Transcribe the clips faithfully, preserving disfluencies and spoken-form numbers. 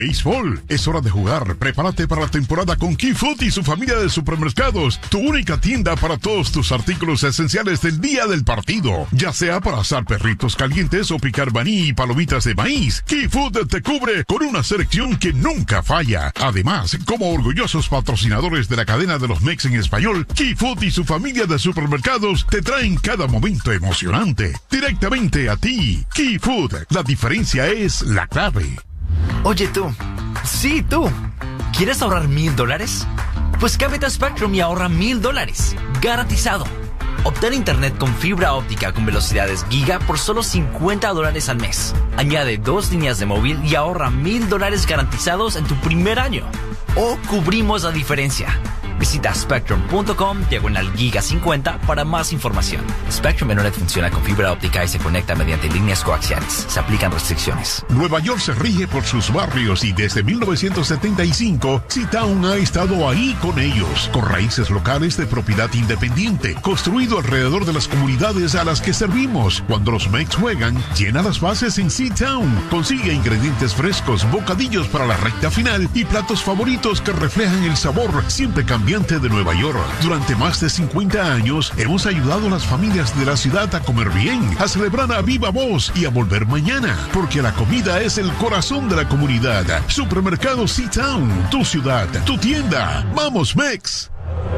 Béisbol, es hora de jugar. Prepárate para la temporada con Key Food y su familia de supermercados, tu única tienda para todos tus artículos esenciales del día del partido. Ya sea para asar perritos calientes o picar maní y palomitas de maíz, Key Food te cubre con una selección que nunca falla. Además, como orgullosos patrocinadores de la cadena de los Mex en español, Key Food y su familia de supermercados te traen cada momento emocionante. Directamente a ti. Key Food, la diferencia es la clave. Oye tú, sí tú, ¿quieres ahorrar mil dólares? Pues cámbiate a Spectrum y ahorra mil dólares, garantizado. Obtén internet con fibra óptica con velocidades giga por solo cincuenta dólares al mes. Añade dos líneas de móvil y ahorra mil dólares garantizados en tu primer año. O cubrimos la diferencia. Visita spectrum punto com diagonal giga cincuenta para más información. Spectrum Internet funciona con fibra óptica y se conecta mediante líneas coaxiales. Se aplican restricciones. Nueva York se rige por sus barrios y desde mil novecientos setenta y cinco, C-Town ha estado ahí con ellos, con raíces locales de propiedad independiente, construido alrededor de las comunidades a las que servimos. Cuando los Mex juegan, llena las bases en C-Town. Consigue ingredientes frescos, bocadillos para la recta final y platos favoritos que reflejan el sabor siempre cambiante de Nueva York. Durante más de cincuenta años hemos ayudado a las familias de la ciudad a comer bien, a celebrar a viva voz y a volver mañana, porque la comida es el corazón de la comunidad. Supermercado C-Town, tu ciudad, tu tienda. ¡Vamos, Mex!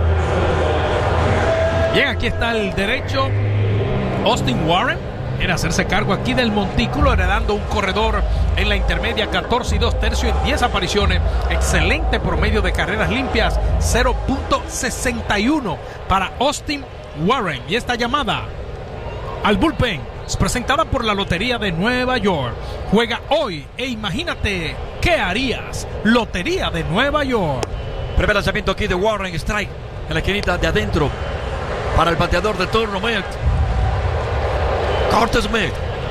Bien, aquí está el derecho. Austin Warren en hacerse cargo aquí del montículo, heredando un corredor en la intermedia, catorce y dos tercios en diez apariciones. Excelente promedio de carreras limpias, cero punto sesenta y uno para Austin Warren. Y esta llamada al bullpen es presentada por la Lotería de Nueva York. Juega hoy e imagínate qué harías. Lotería de Nueva York. Primer lanzamiento aquí de Warren, strike en la esquinita de adentro para el bateador de turno, Smith. Curtis Smith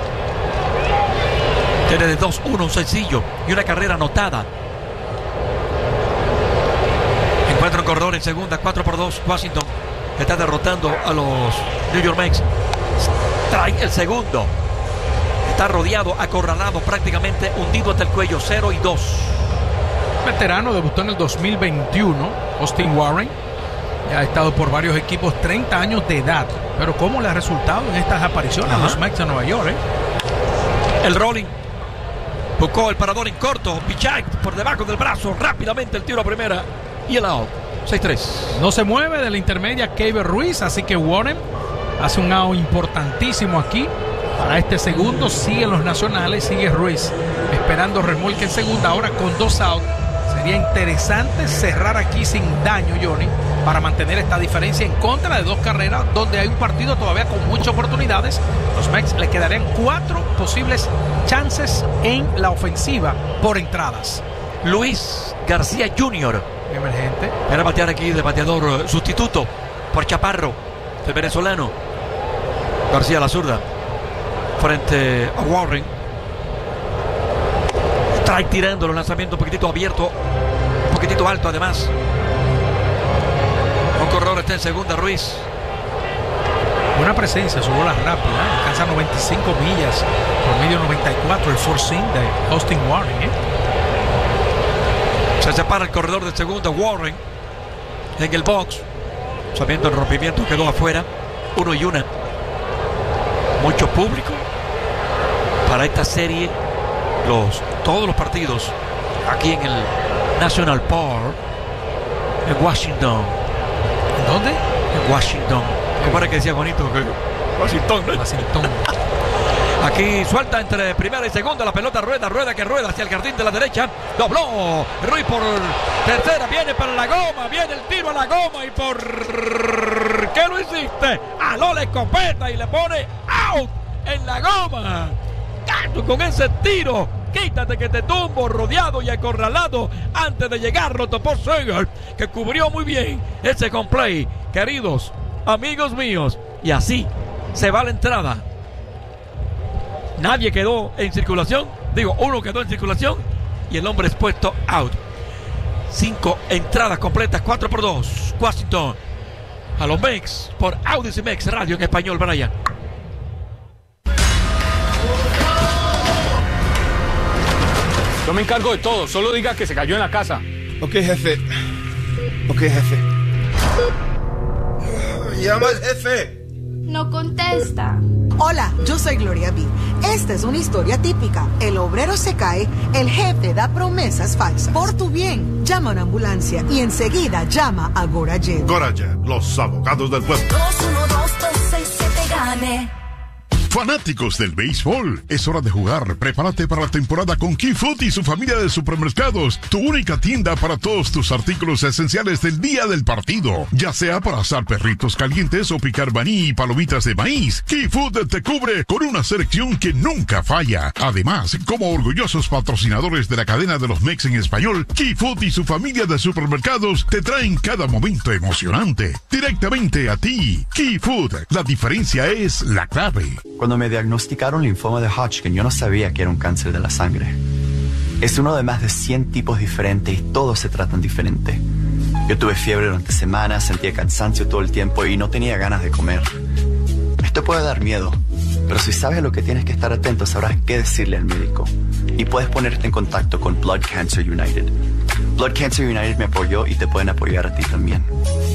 tiene de dos uno un sencillo y una carrera anotada. Encuentra un corredor en segunda, cuatro por dos. Washington está derrotando a los New York Mets. Trae el segundo. Está rodeado, acorralado, prácticamente hundido hasta el cuello. cero y dos. Veterano, debutó en el dos mil veintiuno. Austin Warren ya ha estado por varios equipos, treinta años de edad. Pero ¿cómo le ha resultado en estas apariciones a los Mets de Nueva York? Eh? El rolling. Buscó el parador en corto. Bichak por debajo del brazo. Rápidamente el tiro a primera. Y el out. seis tres. No se mueve de la intermedia Keibert Ruiz. Así que Warren hace un out importantísimo aquí. Para este segundo siguen los nacionales. Sigue Ruiz esperando remolque en segunda. Ahora con dos outs. Sería interesante cerrar aquí sin daño, Johnny, para mantener esta diferencia en contra de dos carreras, donde hay un partido todavía con muchas oportunidades. Los Mets le quedarían cuatro posibles chances en la ofensiva por entradas. Luis García junior Emergente. Era batear aquí de bateador sustituto por Chaparro, el venezolano. García a la zurda frente a Warren. Strike tirando los lanzamientos un poquitito abierto, un poquitito alto además. Un corredor está en segunda, Ruiz. Buena presencia, su bola rápida, ¿eh? Alcanza noventa y cinco millas, promedio noventa y cuatro, el four-seam de Austin Warren. ¿eh? Se separa el corredor de segunda, Warren en el box, sabiendo el rompimiento, quedó afuera, uno y una. Mucho público para esta serie, los, todos los partidos aquí en el National Park en Washington. ¿En dónde? En Washington. ¿Cómo era que decía bonito? Washington. Washington. Aquí suelta entre primera y segunda, la pelota rueda, rueda que rueda hacia el jardín de la derecha. Dobló Ruiz por tercera, viene para la goma, viene el tiro a la goma. ¿Y por qué lo hiciste? Aló la escopeta y le pone out en la goma. Gato con ese tiro. Quítate que te tumbo, rodeado y acorralado. Antes de llegar lo topó Seager, que cubrió muy bien ese complay. Queridos amigos míos, y así se va la entrada. Nadie quedó en circulación. Digo, uno quedó en circulación y el hombre es puesto out. Cinco entradas completas, cuatro por dos. Washington a los Mex por Audis y Mex Radio en español, Brian. Yo me encargo de todo, solo diga que se cayó en la casa. Ok, jefe. Ok, jefe. Llama al jefe. No contesta. Hola, yo soy Gloria B. Esta es una historia típica. El obrero se cae, el jefe da promesas falsas. Por tu bien, llama a una ambulancia y enseguida llama a Gorajet. Gorajet, los abogados del pueblo. dos uno dos dos seis siete gane. Fanáticos del béisbol, es hora de jugar. Prepárate para la temporada con Key Food y su familia de supermercados, tu única tienda para todos tus artículos esenciales del día del partido, ya sea para asar perritos calientes o picar maní y palomitas de maíz. Key Food te cubre con una selección que nunca falla. Además, como orgullosos patrocinadores de la cadena de los Mex en español, Key Food y su familia de supermercados te traen cada momento emocionante directamente a ti. Key Food, la diferencia es la clave. Cuando me diagnosticaron linfoma de Hodgkin, yo no sabía que era un cáncer de la sangre. Es uno de más de cien tipos diferentes y todos se tratan diferente. Yo tuve fiebre durante semanas, sentía cansancio todo el tiempo y no tenía ganas de comer. Esto puede dar miedo, pero si sabes a lo que tienes que estar atento, sabrás qué decirle al médico. Y puedes ponerte en contacto con Blood Cancer United. Blood Cancer United me apoyó y te pueden apoyar a ti también.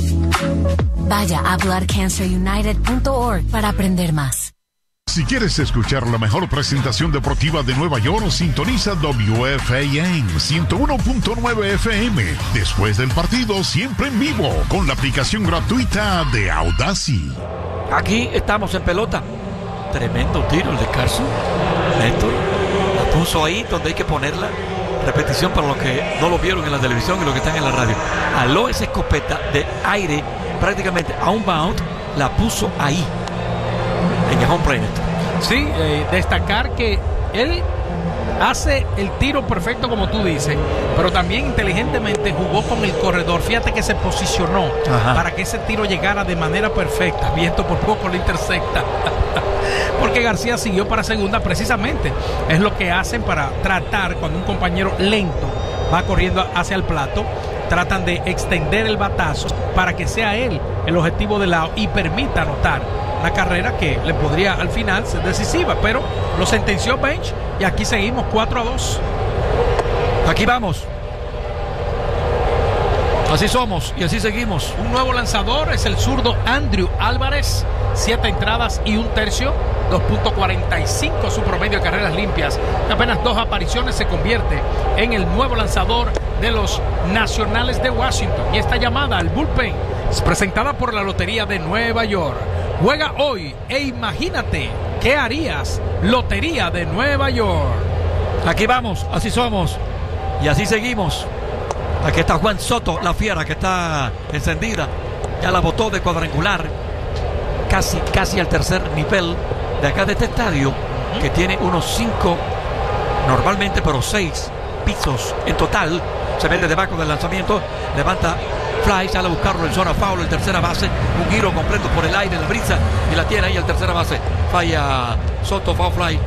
Vaya a blood cancer united punto org para aprender más. Si quieres escuchar la mejor presentación deportiva de Nueva York, sintoniza W F A N ciento uno punto nueve F M. Después del partido, siempre en vivo, con la aplicación gratuita de Audacy. Aquí estamos en pelota. Tremendo tiro el de Carson. Néstor la puso ahí donde hay que ponerla. Repetición para los que no lo vieron en la televisión y los que están en la radio. Aló esa escopeta de aire prácticamente a un bound. La puso ahí. En el home plate. Sí, eh, destacar que él hace el tiro perfecto como tú dices, pero también inteligentemente jugó con el corredor. Fíjate que se posicionó Ajá. para que ese tiro llegara de manera perfecta. Viento por poco lo intercepta. Porque García siguió para segunda precisamente. Es lo que hacen para tratar cuando un compañero lento va corriendo hacia el plato. Tratan de extender el batazo para que sea él el objetivo del lado y permita anotar una carrera que le podría al final ser decisiva, pero lo sentenció Bench y aquí seguimos cuatro a dos. Aquí vamos. Así somos y así seguimos. Un nuevo lanzador es el zurdo Andrew Álvarez. Siete entradas y un tercio. dos punto cuarenta y cinco su promedio de carreras limpias. En apenas dos apariciones se convierte en el nuevo lanzador de los Nacionales de Washington. Y esta llamada al bullpen es presentada por la Lotería de Nueva York. Juega hoy e imagínate qué harías. Lotería de Nueva York. Aquí vamos, así somos y así seguimos. Aquí está Juan Soto, la fiera que está encendida. Ya la botó de cuadrangular. Casi, casi al tercer nivel de acá de este estadio, que tiene unos cinco, normalmente, pero seis pisos en total. Se mete debajo del lanzamiento, levanta fly, sale a buscarlo en zona foul, en tercera base, un giro completo por el aire, en la brisa, y la tiene ahí en tercera base. Falla Soto, foul fly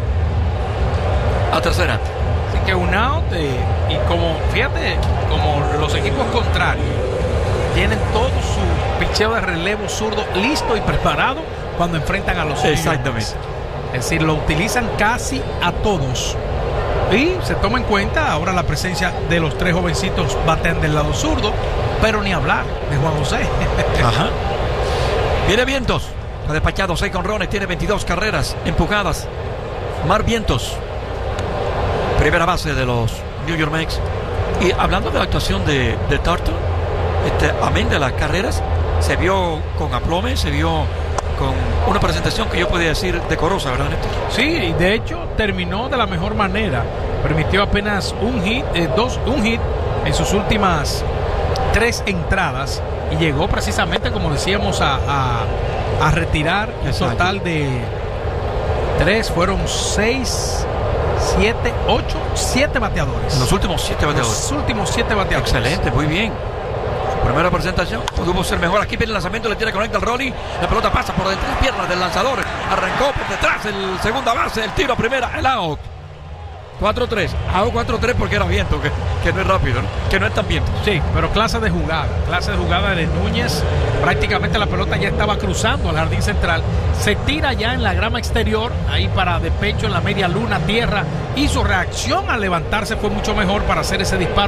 a tercera. Así que un out, eh, y como, fíjate, como los equipos contrarios tienen todo su picheo de relevo zurdo listo y preparado cuando enfrentan a los Exactamente. Giants. Es decir, lo utilizan casi a todos. Y se toma en cuenta ahora la presencia de los tres jovencitos batean del lado zurdo, pero ni hablar de Juan José. Ajá. Viene Vientos, ha despachado seis jonrones, tiene veintidós carreras empujadas. Mar Vientos, primera base de los New York Mets. Y hablando de la actuación de, de Tartu, este, amén de las carreras, se vio con aplome, se vio con una presentación que yo podía decir decorosa, ¿verdad, Néstor? Sí, de hecho terminó de la mejor manera. Permitió apenas un hit, eh, dos, un hit en sus últimas tres entradas y llegó precisamente, como decíamos, a, a, a retirar el total de tres, fueron seis, siete, ocho, siete bateadores. Los últimos siete bateadores. Los últimos siete bateadores. Excelente, muy bien. Primera presentación, pudo ser mejor. Aquí viene el lanzamiento, le tiene conecta el Rolly. La pelota pasa por detrás de las piernas del lanzador. Arrancó por detrás el segunda base, el tiro a primera, el out. cuatro tres. Hago cuatro tres porque era viento, que, que no es rápido, ¿no? Que no es tan viento. Sí, pero clase de jugada, clase de jugada de Núñez. Prácticamente la pelota ya estaba cruzando al jardín central. Se tira ya en la grama exterior, ahí para de pecho en la media luna, tierra. Y su reacción al levantarse fue mucho mejor para hacer ese disparo